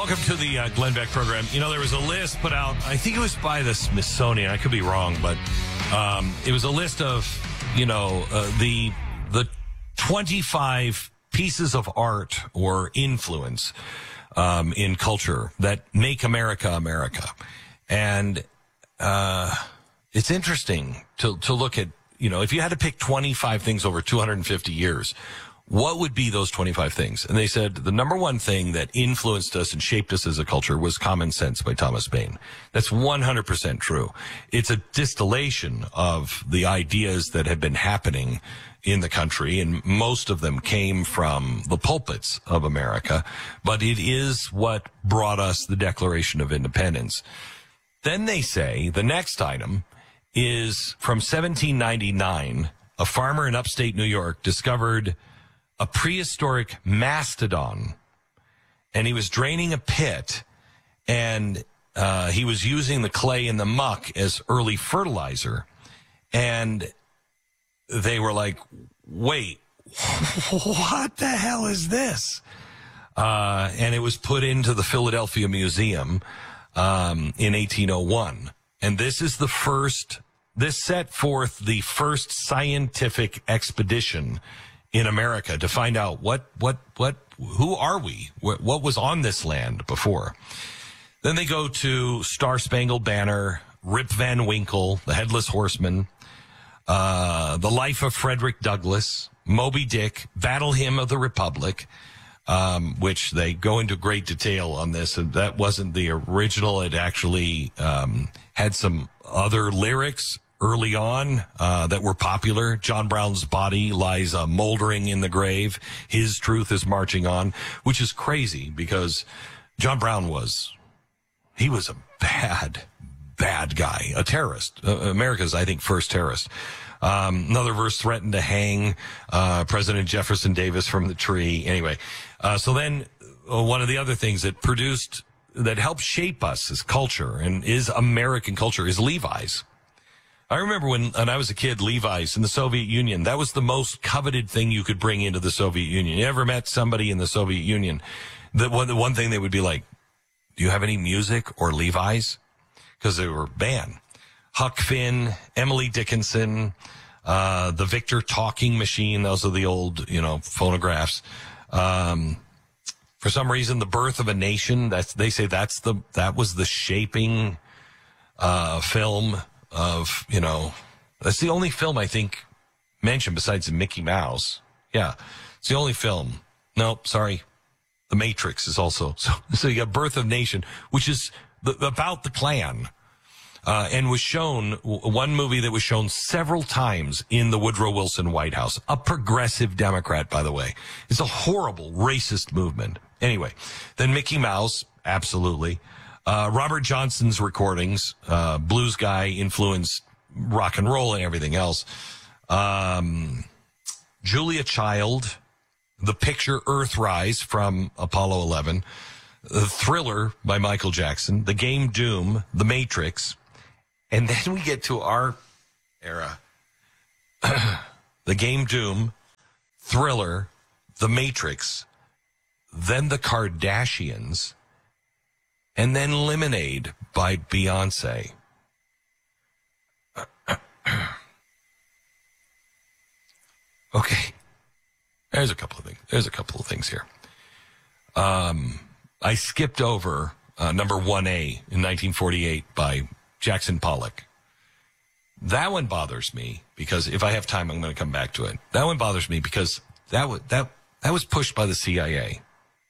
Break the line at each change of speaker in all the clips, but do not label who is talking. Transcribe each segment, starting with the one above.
Welcome to the Glenn Beck program. You know, there was a list put out, I think it was by the Smithsonian. I could be wrong, but it was a list of, the 25 pieces of art or influence in culture that make America America. And it's interesting to look at, if you had to pick 25 things over 250 years, what would be those 25 things? And they said the number one thing that influenced us and shaped us as a culture was Common Sense by Thomas Paine. That's 100% true. It's a distillation of the ideas that have been happening in the country, and most of them came from the pulpits of America, but it is what brought us the Declaration of Independence. Then they say the next item is from 1799. A farmer in upstate New York discovered a prehistoric mastodon, and he was draining a pit, and he was using the clay and the muck as early fertilizer. And they were like, wait, what the hell is this? And it was put into the Philadelphia Museum in 1801. And this set forth the first scientific expedition in America to find out who are we? What was on this land before? Then they go to Star Spangled Banner, Rip Van Winkle, The Headless Horseman, The Life of Frederick Douglass, Moby Dick, Battle Hymn of the Republic, which they go into great detail on this. And that wasn't the original. It actually had some other lyrics early on that were popular. John Brown's body lies moldering in the grave. His truth is marching on, which is crazy because John Brown was a bad guy, a terrorist. America's, I think, first terrorist. Another verse threatened to hang President Jefferson Davis from the tree. Anyway, so then one of the other things that helped shape us as culture and is American culture is Levi's. I remember when I was a kid, Levi's in the Soviet Union, that was the most coveted thing you could bring into the Soviet Union. You ever met somebody in the Soviet Union, the one thing they would be like, do you have any music or Levi's? Because they were banned. Huck Finn, Emily Dickinson, the Victor talking machine. Those are the old, phonographs. For some reason, The Birth of a Nation, they say that was the shaping, film of, that's the only film I think mentioned besides Mickey Mouse. Yeah. It's the only film. No, sorry. The Matrix is also. So you got Birth of a Nation, which is about the Klan. And was shown, one movie that was shown several times in the Woodrow Wilson White House. A progressive Democrat, by the way. It's a horrible racist movement. Anyway, then Mickey Mouse, absolutely. Robert Johnson's recordings, blues guy influenced rock and roll and everything else. Julia Child, the picture Earthrise from Apollo 11, the Thriller by Michael Jackson, the game Doom, The Matrix, and then we get to our era. The game Doom, Thriller, The Matrix, then the Kardashians, and then Lemonade by Beyonce. Okay. There's a couple of things here. I skipped over number 1A in 1948 by Jackson Pollock. That one bothers me because if I have time, I'm going to come back to it. That one bothers me because that was pushed by the CIA.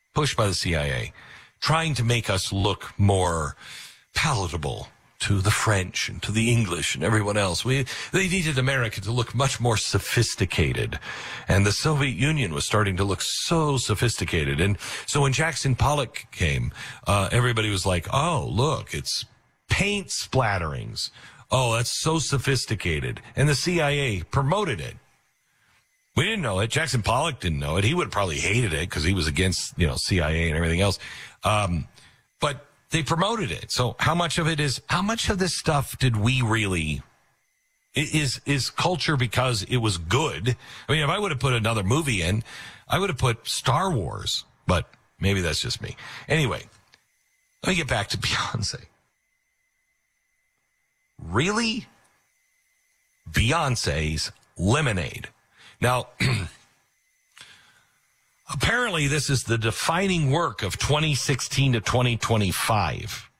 Trying to make us look more palatable to the French and to the English and everyone else. They needed America to look much more sophisticated. And the Soviet Union was starting to look so sophisticated. And so when Jackson Pollock came, everybody was like, oh, look, it's paint splatterings. Oh, that's so sophisticated. And the CIA promoted it. We didn't know it. Jackson Pollock didn't know it. He would have probably hated it because he was against, CIA and everything else. But they promoted it. So how much of this stuff did we really, is culture because it was good? I mean, if I would have put another movie in, I would have put Star Wars, but maybe that's just me. Anyway, Let me get back to Beyonce. Really? Beyonce's Lemonade. Now, apparently this is the defining work of 2016 to 2025.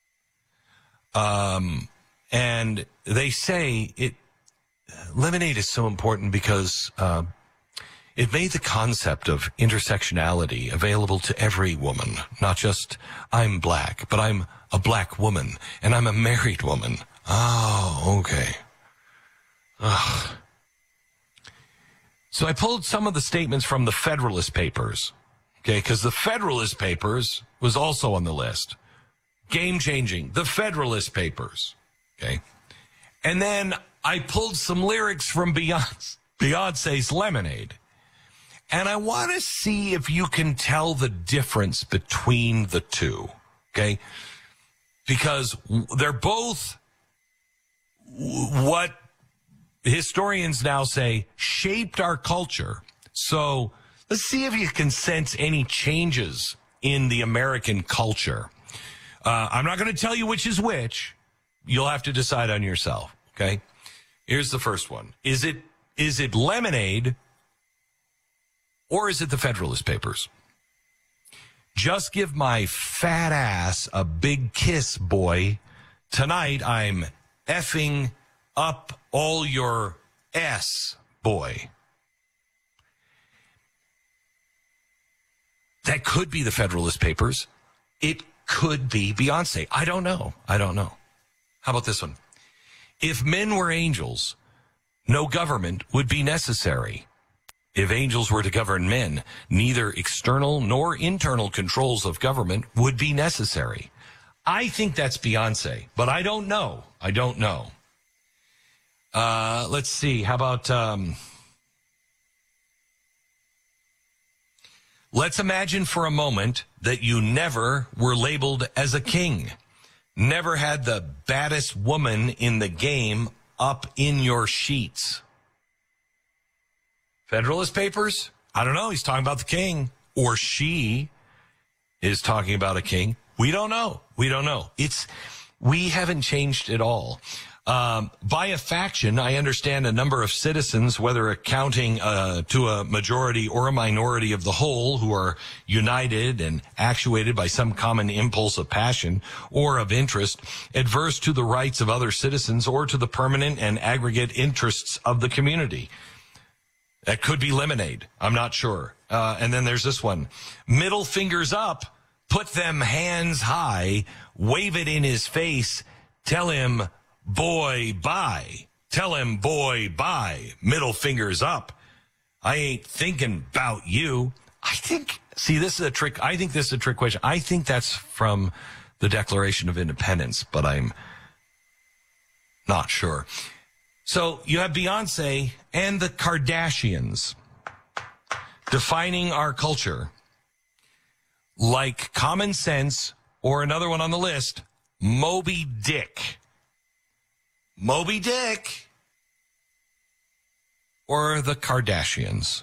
And they say Lemonade is so important because it made the concept of intersectionality available to every woman, not just I'm black, but I'm a black woman and I'm a married woman. Oh, okay. Ugh. So I pulled some of the statements from the Federalist Papers, okay, because the Federalist Papers was also on the list. Game-changing, the Federalist Papers, okay. And then I pulled some lyrics from Beyonce's Lemonade. And I want to see if you can tell the difference between the two, okay? Because they're both what historians now say shaped our culture. So let's see if you can sense any changes in the American culture. I'm not going to tell you which is which. You'll have to decide on yourself, okay? Here's the first one. Is it Lemonade or is it the Federalist Papers? Just give my fat ass a big kiss, boy. Tonight I'm effing up all your S, boy. That could be the Federalist Papers. It could be Beyonce. I don't know. How about this one? If men were angels, no government would be necessary. If angels were to govern men, neither external nor internal controls of government would be necessary. I think that's Beyonce, but I don't know. Let's see. How about, let's imagine for a moment that you never were labeled as a king, never had the baddest woman in the game up in your sheets. Federalist Papers? I don't know. He's talking about the king, or she is talking about a king. We don't know. We haven't changed at all. By a faction, I understand a number of citizens, whether accounting to a majority or a minority of the whole, who are united and actuated by some common impulse of passion or of interest, adverse to the rights of other citizens or to the permanent and aggregate interests of the community. That could be Lemonade. I'm not sure. And then there's this one. Middle fingers up, put them hands high, wave it in his face, tell him, boy, bye. Tell him, boy, bye. Middle fingers up. I ain't thinking about you. This is a trick. I think this is a trick question. I think that's from the Declaration of Independence, but I'm not sure. So you have Beyonce and the Kardashians defining our culture like Common Sense, or another one on the list, Moby Dick. Moby Dick or the Kardashians.